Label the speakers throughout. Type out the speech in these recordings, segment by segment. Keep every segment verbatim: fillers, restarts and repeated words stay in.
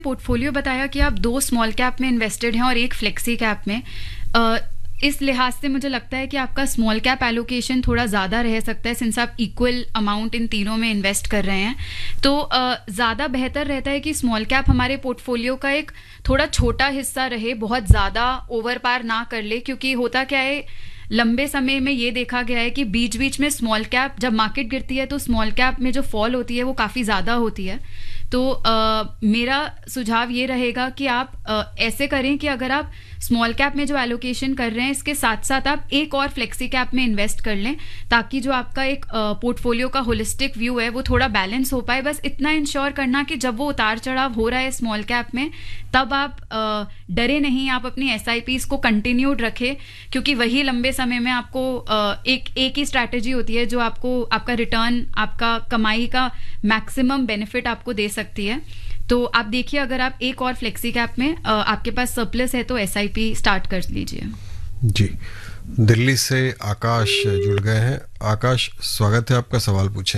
Speaker 1: Portfolio बताया कि आप दो स्मॉल कैप में इन्वेस्टेड हैं और एक फ्लेक्सी कैप में। अ, इस लिहाज से मुझे लगता है कि आपका स्मॉल कैप एलोकेशन थोड़ा ज़्यादा रह सकता है, सिंस आप इक्वल अमाउंट इन तीनों में इन्वेस्ट कर रहे हैं। तो ज़्यादा बेहतर रहता है कि स्मॉल कैप हमारे पोर्टफोलियो का एक थोड़ा छोटा हिस्सा रहे, बहुत ज़्यादा ओवर पार ना कर ले, क्योंकि होता क्या है, लंबे समय में ये देखा गया है कि बीच बीच में स्मॉल कैप, जब मार्केट गिरती है तो स्मॉल कैप में जो फॉल होती है वो काफ़ी ज़्यादा होती है। तो आ, मेरा सुझाव ये रहेगा कि आप आ, ऐसे करें कि अगर आप स्मॉल कैप में जो एलोकेशन कर रहे हैं इसके साथ साथ आप एक और फ्लेक्सी कैप में इन्वेस्ट कर लें, ताकि जो आपका एक पोर्टफोलियो का होलिस्टिक व्यू है वो थोड़ा बैलेंस हो पाए। बस इतना इंश्योर करना कि जब वो उतार चढ़ाव हो रहा है स्मॉल कैप में, तब आप आ, डरे नहीं, आप अपनी एस आई पीज को कंटिन्यूड रखें, क्योंकि वही लंबे समय में आपको आ, एक एक ही स्ट्रैटेजी होती है जो आपको आपका रिटर्न, आपका कमाई का मैक्सिमम बेनिफिट आपको दे सकती है। तो आप देखिए, अगर आप एक और फ्लेक्सी कैप में आ, आपके पास सरप्लस है तो एस आई पी स्टार्ट कर लीजिए।
Speaker 2: जी, दिल्ली से आकाश जुड़ गए हैं। आकाश, स्वागत है आपका, सवाल पूछें।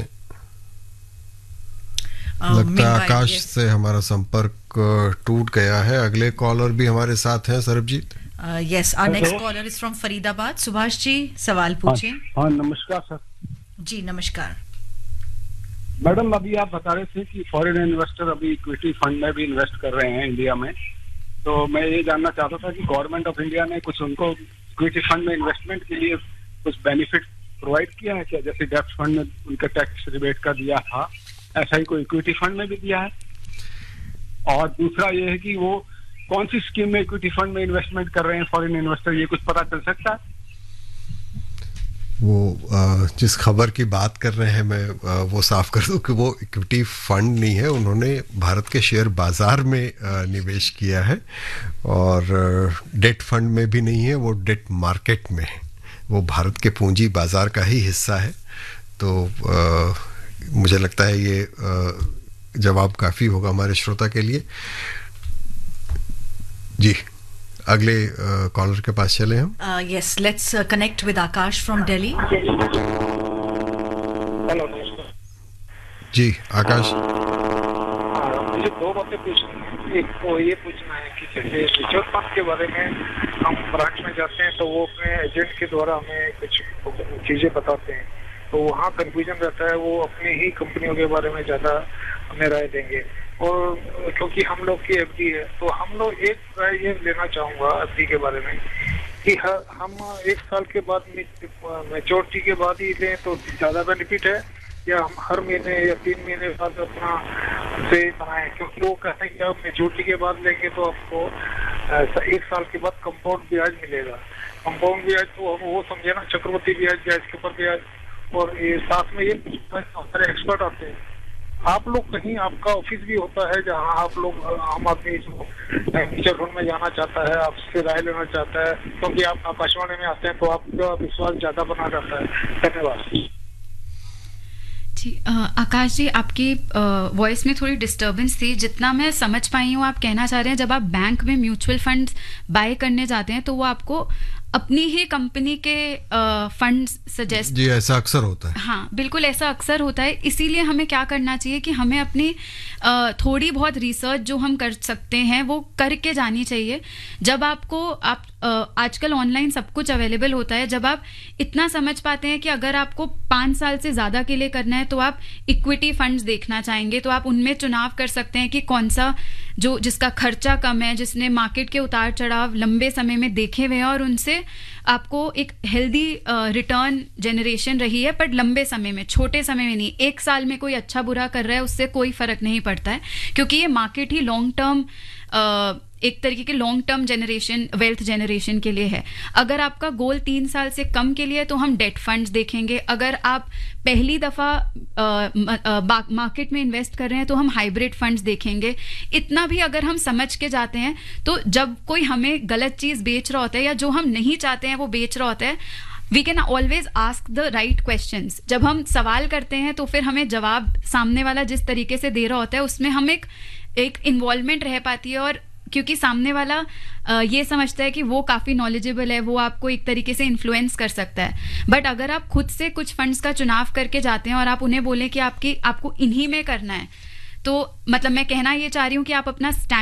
Speaker 2: लगता है आकाश से हमारा संपर्क टूट गया है। अगले कॉलर भी हमारे साथ हैं, Sarabjit.
Speaker 3: Yes, our next collar is from Faridabad. Subhash ji, सवाल पूछें।
Speaker 4: हाँ, नमस्कार सर।
Speaker 3: जी नमस्कार
Speaker 4: मैडम, अभी आप बता रहे थे कि फॉरेन इन्वेस्टर अभी इक्विटी फंड में भी इन्वेस्ट कर रहे हैं इंडिया में, तो मैं ये जानना चाहता था कि गवर्नमेंट ऑफ इंडिया ने कुछ उनको इक्विटी फंड में इन्वेस्टमेंट के लिए कुछ बेनिफिट प्रोवाइड किया है क्या? जैसे डेब्ट फंड में उनका टैक्स रिबेट का दिया था, ऐसा ही कोई इक्विटी फंड में भी दिया है? और दूसरा ये है कि वो कौन सी स्कीम में इक्विटी फंड में इन्वेस्टमेंट कर रहे हैं फॉरेन इन्वेस्टर, ये कुछ पता चल सकता है?
Speaker 2: वो जिस खबर की बात कर रहे हैं, मैं वो साफ कर दूं कि वो इक्विटी फंड नहीं है। उन्होंने भारत के शेयर बाजार में निवेश किया है, और डेट फंड में भी नहीं है, वो डेट मार्केट में है। वो भारत के पूंजी बाजार का ही हिस्सा है। तो आ, मुझे लगता है ये जवाब काफ़ी होगा हमारे श्रोता के लिए। जी, अगले कॉलर uh, के पास चले हम।
Speaker 3: Yes, let's connect with Akash from Delhi.
Speaker 4: Hello
Speaker 3: जी,
Speaker 2: आकाश।
Speaker 4: मुझे दो बातें पूछनी है। एक तो ये पूछना है कि जैसे म्यूचुअल फंड के बारे में हम ब्रांच में जाते हैं तो वो अपने एजेंट के द्वारा हमें कुछ चीजें बताते हैं, तो वहाँ कंफ्यूजन रहता है, वो अपनी ही कंपनियों के बारे में ज्यादा हमें राय देंगे। और क्योंकि हम लोग की एफ डी है, तो हम लोग एक राय ये लेना चाहूंगा एफ डी के बारे में कि हम एक साल के बाद मैच्योरिटी के बाद ही लें तो ज्यादा बेनिफिट है, या हम हर महीने या तीन महीने बाद अपना से बनाएं? क्योंकि वो कहते हैं कि आप मैच्योरिटी के बाद लेंगे तो आपको एक साल के बाद कंपाउंड ब्याज मिलेगा। कंपाउंड ब्याज तो हम वो समझे ना, चक्रवर्ती ब्याज, ब्याज के ऊपर ब्याज। और ये साथ में ये सारे एक्सपर्ट आते हैं। आप लोग कहीं, आपका ऑफिस भी होता है जहां आप लोग, हम आदमी जो म्यूचुअल फंड में जाना चाहता है, आपसे राय लेना चाहता है, क्योंकि तो आप आकाशवाणी में आते हैं तो आपका विश्वास ज्यादा बना रहता है। धन्यवाद
Speaker 1: जी। आकाश जी, आपकी वॉइस में थोड़ी डिस्टर्बेंस थी। जितना मैं समझ पाई हूँ, आप कहना चाह रहे हैं जब आप बैंक में म्यूचुअल फंड बाय करने जाते हैं तो वो आपको अपनी ही कंपनी के फंड सजेस्ट।
Speaker 2: जी, ऐसा अक्सर होता है।
Speaker 1: हाँ, बिल्कुल ऐसा अक्सर होता है। इसीलिए हमें क्या करना चाहिए कि हमें अपनी आ, थोड़ी बहुत रिसर्च जो हम कर सकते हैं वो करके जानी चाहिए। जब आपको आप आ, आजकल ऑनलाइन सब कुछ अवेलेबल होता है, जब आप इतना समझ पाते हैं कि अगर आपको पाँच साल से ज़्यादा के लिए करना है तो आप इक्विटी फंड्स देखना चाहेंगे, तो आप उनमें चुनाव कर सकते हैं कि कौन सा जो जिसका खर्चा कम है, जिसने मार्केट के उतार चढ़ाव लंबे समय में देखे हुए हैं और उनसे आपको एक हेल्दी रिटर्न जनरेशन रही है, पर लंबे समय में, छोटे समय में नहीं। एक साल में कोई अच्छा बुरा कर रहा है उससे कोई फर्क नहीं पड़ता है, क्योंकि ये मार्केट ही लॉन्ग टर्म, एक तरीके के long term generation, wealth generation के लिए है। अगर आपका गोल तीन साल से कम के लिए तो हम डेट फंड्स देखेंगे। अगर आप पहली दफा मार्केट में इन्वेस्ट कर रहे हैं तो हम हाइब्रिड फंड्स देखेंगे। इतना भी अगर हम समझ के जाते हैं तो जब कोई हमें गलत चीज बेच रहा होता है या जो हम नहीं चाहते हैं वो बेच रहा होता है, we can always ask the right questions. जब हम सवाल करते हैं तो फिर हमें जवाब सामने वाला जिस तरीके से दे रहा होता है उसमें हम एक एक इन्वॉल्वमेंट रह पाती है, और क्योंकि सामने वाला आ, ये समझता है कि वो काफ़ी नॉलेजेबल है, वो आपको एक तरीके से इन्फ्लुएंस कर सकता है। बट अगर आप खुद से कुछ फंड्स का चुनाव करके जाते हैं और आप उन्हें बोलें कि आपकी आपको इन्हीं में करना है, तो मतलब मैं कहना ये चाह रही हूँ कि आप अपना